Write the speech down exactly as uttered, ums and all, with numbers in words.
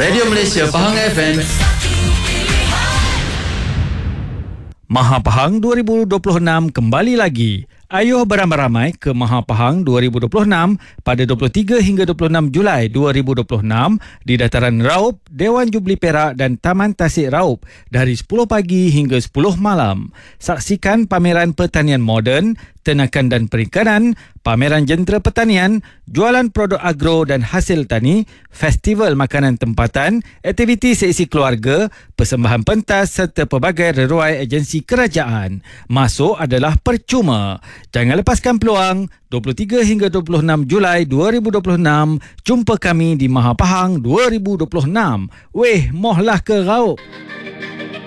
Radio Malaysia Pahang F M. Maha Pahang dua ribu dua puluh enam kembali lagi. Ayuh beramai-ramai ke Maha Pahang dua ribu dua puluh enam pada dua puluh tiga hingga dua puluh enam Julai dua ribu dua puluh enam di Dataran Raup, Dewan Jubli Perak dan Taman Tasik Raup dari sepuluh pagi hingga sepuluh malam. Saksikan pameran pertanian moden, ternakan dan perikanan, pameran jentera pertanian, jualan produk agro dan hasil tani, festival makanan tempatan, aktiviti seisi keluarga, persembahan pentas serta pelbagai reruai agensi kerajaan. Masuk adalah percuma. Jangan lepaskan peluang. dua puluh tiga hingga dua puluh enam Julai dua ribu dua puluh enam, jumpa kami di Maha Pahang dua ribu dua puluh enam. Weh, mohlah ke Raup.